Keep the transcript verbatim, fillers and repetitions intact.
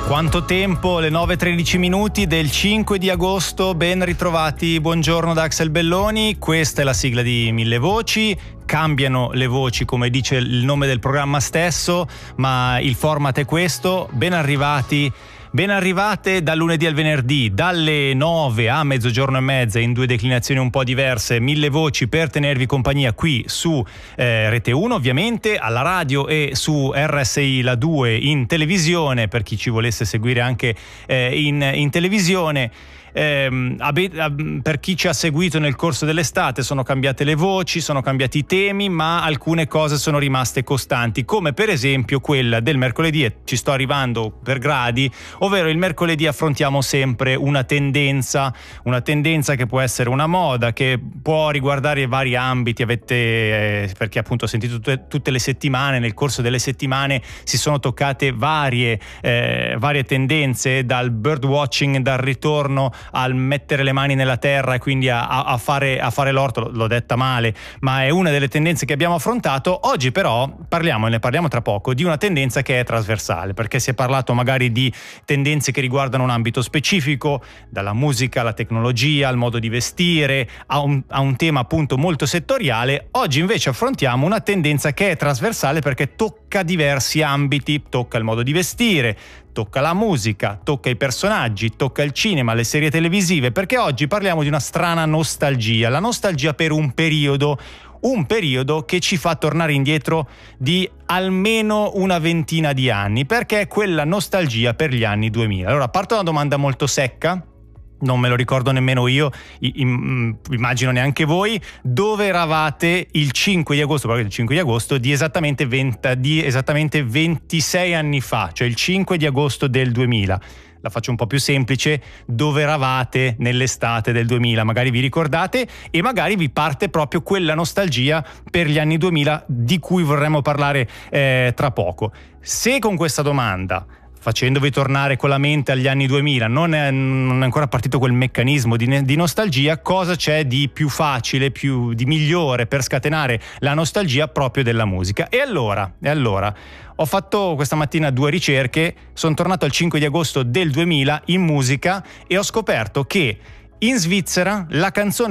Quanto tempo, le nove e tredici minuti del cinque di agosto, ben ritrovati, buongiorno da Axel Belloni, questa è la sigla di Mille Voci, cambiano le voci come dice il nome del programma stesso, ma il format è questo, ben arrivati. Ben arrivate dal lunedì al venerdì, dalle nove a mezzogiorno e mezza in due declinazioni un po' diverse, Mille Voci per tenervi compagnia qui su eh, Rete uno ovviamente, alla radio e su R S I La due in televisione, per chi ci volesse seguire anche eh, in, in televisione. Eh, per chi ci ha seguito nel corso dell'estate sono cambiate le voci, sono cambiati i temi, ma alcune cose sono rimaste costanti, come per esempio quella del mercoledì, e ci sto arrivando per gradi, ovvero il mercoledì affrontiamo sempre una tendenza, una tendenza che può essere una moda, che può riguardare vari ambiti, avete, eh, perché appunto ho sentito tutte, tutte le settimane, nel corso delle settimane si sono toccate varie, eh, varie tendenze, dal birdwatching, dal ritorno al mettere le mani nella terra e quindi a, a, fare, a fare l'orto, l'ho detta male, ma è una delle tendenze che abbiamo affrontato. Oggi però parliamo, e ne parliamo tra poco, di una tendenza che è trasversale, perché si è parlato magari di tendenze che riguardano un ambito specifico, dalla musica alla tecnologia, al modo di vestire, a un, a un tema appunto molto settoriale. Oggi invece affrontiamo una tendenza che è trasversale perché tocca diversi ambiti, tocca il modo di vestire, tocca la musica, tocca i personaggi, tocca il cinema, le serie televisive, perché oggi parliamo di una strana nostalgia, la nostalgia per un periodo, un periodo che ci fa tornare indietro di almeno una ventina di anni, perché è quella nostalgia per gli anni duemila. Allora, parto da una domanda molto secca, non me lo ricordo nemmeno io, immagino neanche voi, dove eravate il cinque di agosto, proprio il cinque di agosto di esattamente, venti, di esattamente ventisei anni fa, cioè il cinque di agosto del duemila. La faccio un po' più semplice, dove eravate nell'estate del duemila, magari vi ricordate e magari vi parte proprio quella nostalgia per gli anni duemila di cui vorremmo parlare eh, tra poco. Se con questa domanda, facendovi tornare con la mente agli anni duemila, non è, non è ancora partito quel meccanismo di, di nostalgia, cosa c'è di più facile, più di migliore per scatenare la nostalgia proprio della musica? E allora, e allora ho fatto questa mattina due ricerche, sono tornato al cinque di agosto del duemila in musica e ho scoperto che in Svizzera la canzone